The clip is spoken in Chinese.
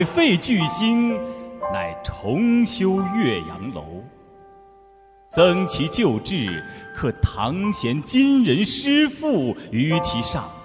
费巨兴，乃重修岳阳楼，增其旧制，刻唐贤今人诗赋于其上。